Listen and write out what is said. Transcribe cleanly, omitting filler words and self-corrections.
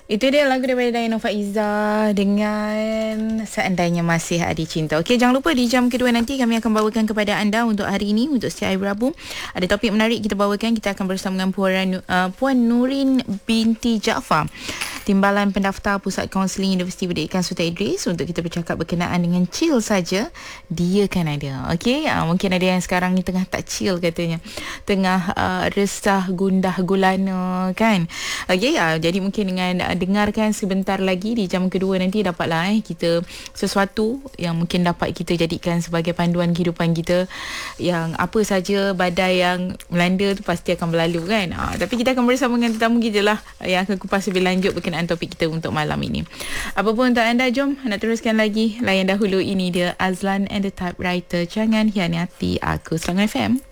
Itu dia lagu daripada Dayana Faiza dengan Seandainya Masih Ada Cinta. Okey, jangan lupa di jam kedua nanti kami akan bawakan kepada anda untuk hari ini, untuk setiap hari Rabu. Ada topik menarik kita bawakan. Kita akan bersama dengan Puan Nurin binti Jaafar, Timbalan Pendaftar Pusat Kaunseling Universiti Pendidikan Sultan Idris, untuk kita bercakap berkenaan dengan chill saja dia kan ada. Okey, mungkin ada yang sekarang ni tengah tak chill katanya. Tengah resah, gundah gulana kan. Okey, jadi mungkin dengan dengarkan sebentar lagi di jam kedua nanti, dapatlah kita sesuatu yang mungkin dapat kita jadikan sebagai panduan kehidupan kita. Yang apa saja badai yang melanda tu pasti akan berlalu kan. Tapi kita akan bersama dengan tetamu kita lah yang akan kupas lebih lanjut berkenaan topik kita untuk malam ini. Apapun untuk anda, jom nak teruskan lagi. Layan dahulu, ini dia Azlan and the Typewriter, Jangan Hianati Aku, Selangor FM.